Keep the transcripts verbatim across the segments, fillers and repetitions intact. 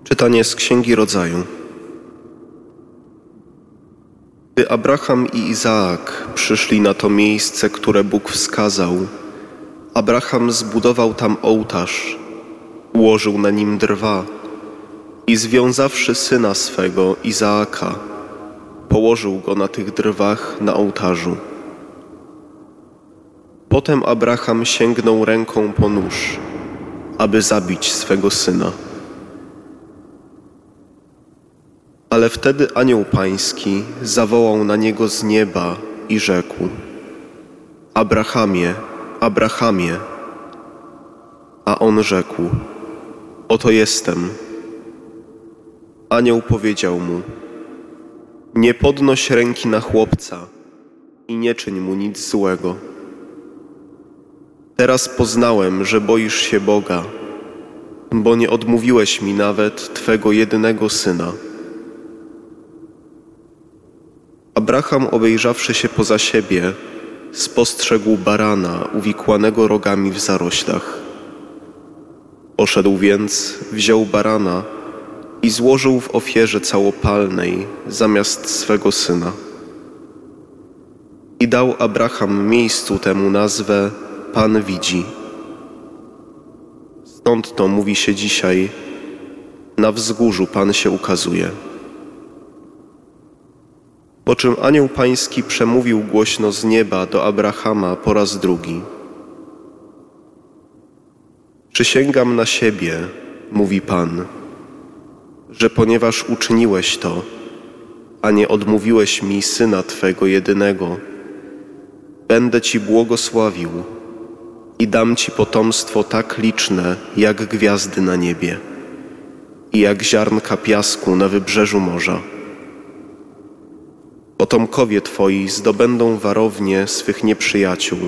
Czytanie z Księgi Rodzaju. Gdy Abraham i Izaak przyszli na to miejsce, które Bóg wskazał, Abraham zbudował tam ołtarz, ułożył na nim drwa i związawszy syna swego, Izaaka, położył go na tych drwach na ołtarzu. Potem Abraham sięgnął ręką po nóż, aby zabić swego syna. Ale wtedy anioł pański zawołał na niego z nieba i rzekł: Abrahamie, Abrahamie. A on rzekł: Oto jestem. Anioł powiedział mu: Nie podnoś ręki na chłopca i nie czyń mu nic złego. Teraz poznałem, że boisz się Boga, bo nie odmówiłeś mi nawet Twego jedynego syna. Abraham, obejrzawszy się poza siebie, spostrzegł barana uwikłanego rogami w zaroślach. Poszedł więc, wziął barana i złożył w ofierze całopalnej zamiast swego syna. I dał Abraham miejscu temu nazwę Pan widzi. Stąd to mówi się dzisiaj: na wzgórzu Pan się ukazuje. Po czym anioł pański przemówił głośno z nieba do Abrahama po raz drugi. Przysięgam na siebie, mówi Pan, że ponieważ uczyniłeś to, a nie odmówiłeś mi syna Twego jedynego, będę Ci błogosławił i dam Ci potomstwo tak liczne jak gwiazdy na niebie i jak ziarnka piasku na wybrzeżu morza. Potomkowie Twoi zdobędą warownię swych nieprzyjaciół.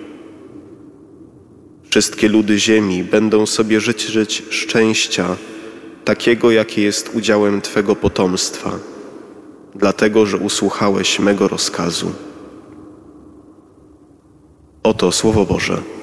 Wszystkie ludy ziemi będą sobie życzyć szczęścia, takiego, jakie jest udziałem Twego potomstwa, dlatego, że usłuchałeś mego rozkazu. Oto Słowo Boże.